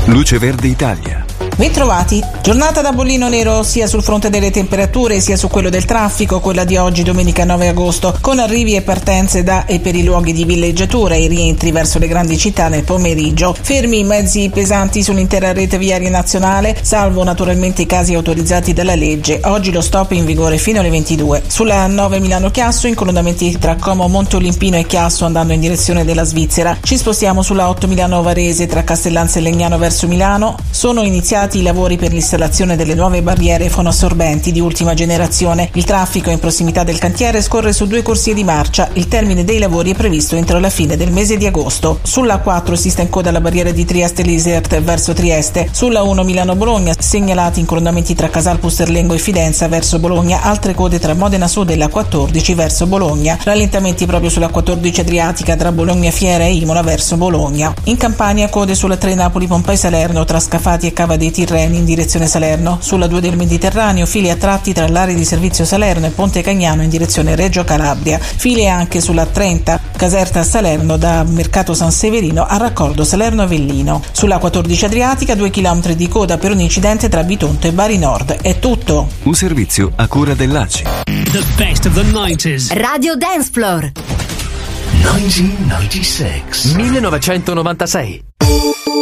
Luce Verde Italia. Bentrovati. Giornata da bollino nero sia sul fronte delle temperature sia su quello del traffico, quella di oggi domenica 9 agosto, con arrivi e partenze da e per i luoghi di villeggiatura e rientri verso le grandi città nel pomeriggio. Fermi i mezzi pesanti sull'intera rete viaria nazionale, salvo naturalmente i casi autorizzati dalla legge. Oggi lo stop è in vigore fino alle 22. Sulla 9 Milano-Chiasso, incolonnamenti tra Como, Monte Olimpino e Chiasso andando in direzione della Svizzera. Ci spostiamo sulla 8 Milano-Varese tra Castellanza e Legnano verso Milano. Sono iniziati i lavori per l'installazione delle nuove barriere fonoassorbenti di ultima generazione. Il traffico in prossimità del cantiere scorre su 2 corsie di marcia. Il termine dei lavori è previsto entro la fine del mese di agosto. Sulla 4 si sta in coda alla barriera di Trieste-Lisert verso Trieste. Sulla 1 Milano-Bologna segnalati incolonnamenti tra Casal Pusterlengo e Fidenza verso Bologna. Altre code tra Modena Sud e la 14 verso Bologna. Rallentamenti proprio sulla 14 Adriatica tra Bologna Fiera e Imola verso Bologna. In Campania code sulla 3 Napoli-Pompei-Salerno tra Scafati e Cava dei Tirreni in direzione Salerno. Sulla 2 del Mediterraneo fili a tratti tra l'area di servizio Salerno e Ponte Cagnano in direzione Reggio Calabria. Fili anche sulla 30 Caserta Salerno da Mercato San Severino a raccordo Salerno-Avellino. Sulla 14 Adriatica 2 km di coda per un incidente tra Bitonto e Bari Nord. È tutto. Un servizio a cura dell'ACI. The best of the 90s. Radio Dance Floor. 1996. 1996.